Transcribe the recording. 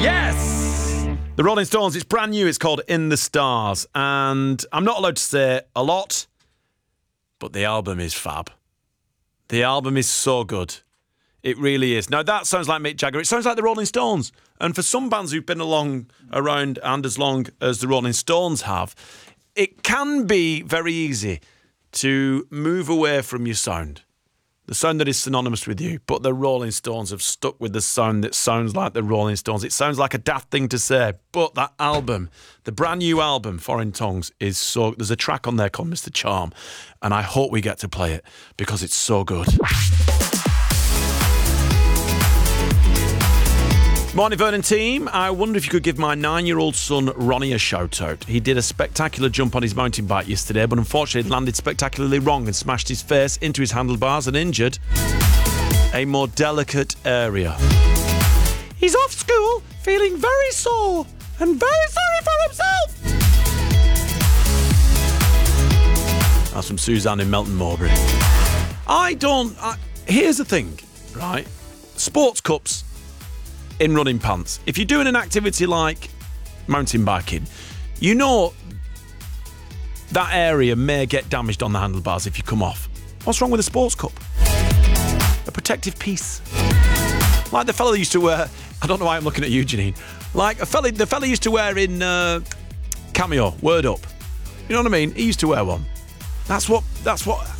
Yes! The Rolling Stones, it's brand new. It's called In the Stars. And I'm not allowed to say a lot, but the album is fab. The album is so good. It really is. Now, that sounds like Mick Jagger. It sounds like the Rolling Stones. And for some bands who've been around and as long as the Rolling Stones have, it can be very easy to move away from your sound. The sound that is synonymous with you. But the Rolling Stones have stuck with the sound that sounds like the Rolling Stones. It sounds like a daft thing to say, but that album, the brand new album, Foreign Tongues, is so... There's a track on there called Mr. Charm, and I hope we get to play it because it's so good. Morning, Vernon team. I wonder if you could give my 9-year-old son Ronnie a shout-out. He did a spectacular jump on his mountain bike yesterday, but unfortunately it landed spectacularly wrong and smashed his face into his handlebars and injured a more delicate area. He's off school, feeling very sore and very sorry for himself. That's from Suzanne in Melton Mowbray. Here's the thing, right? Sports cups in running pants. If you're doing an activity like mountain biking, you know that area may get damaged on the handlebars if you come off. What's wrong with a sports cup? A protective piece. Like the fella used to wear, I don't know why I'm looking at you, Janine, like the fella used to wear in Cameo, Word Up. You know what I mean? He used to wear one. That's what